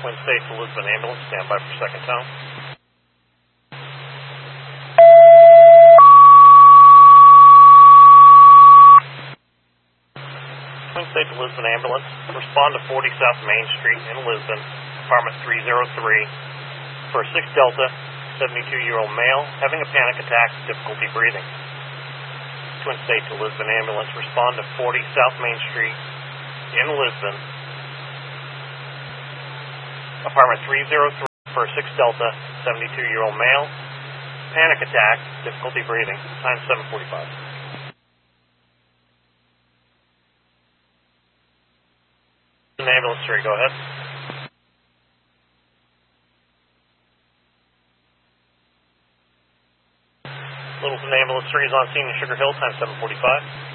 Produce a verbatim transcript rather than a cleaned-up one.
Twin States to Lisbon ambulance, stand by for second tone. Twin States to Lisbon ambulance, respond to forty South Main Street in Lisbon, apartment three oh three, for a six Delta, seventy-two-year-old male having a panic attack, difficulty breathing. Twin States to Lisbon ambulance, respond to forty South Main Street in Lisbon, apartment three oh three, for a six Delta, seventy-two-year-old male, panic attack, difficulty breathing, time seven forty-five. Ambulance three, go ahead. Littleton Ambulance three is on scene in Sugar Hill, time seven forty-five.